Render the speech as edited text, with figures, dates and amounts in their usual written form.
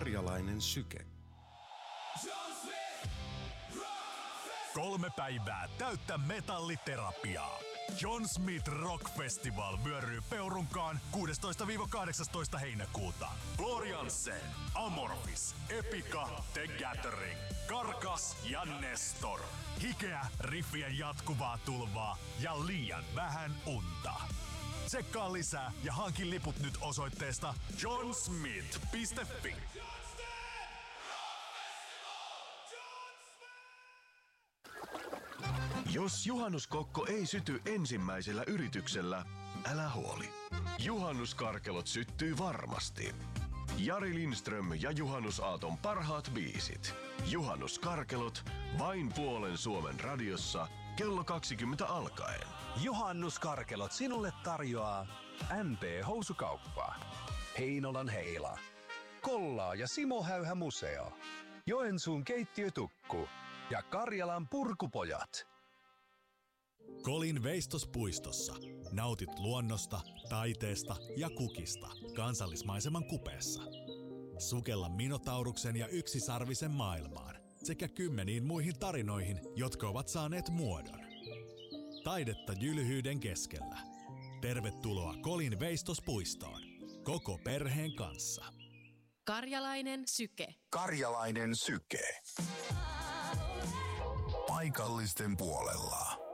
Karjalainen syke. 3 päivää täyttä metalliterapiaa. John Smith Rock Festival vyöryy Peurunkaan 16-18 heinäkuuta. Floriansen, Amorphis, Epica, The Gathering, Karkas ja Nestor. Hikeä, riffien jatkuvaa tulvaa ja liian vähän unta. Tsekkaa lisää ja hankin liput nyt osoitteesta johnsmith.fi. Jos juhannuskokko ei syty ensimmäisellä yrityksellä, älä huoli. Juhannuskarkelot syttyy varmasti. Jari Lindström ja Juhannusaaton parhaat biisit. Juhannuskarkelot vain puolen Suomen radiossa kello 20 alkaen. Juhannuskarkelot sinulle tarjoaa MP-housukauppa, Heinolan Heila, Kollaa ja Simo Häyhä Museo, Joensuun keittiötukku ja Karjalan Purkupojat. Kolin veistospuistossa. Nautit luonnosta, taiteesta ja kukista kansallismaiseman kupeessa. Sukella Minotauruksen ja yksisarvisen maailmaan sekä 10 muihin tarinoihin, jotka ovat saaneet muodon. Taidetta jylhyyden keskellä. Tervetuloa Kolin veistospuistoon. Koko perheen kanssa. Karjalainen syke. Karjalainen syke. Paikallisten puolella.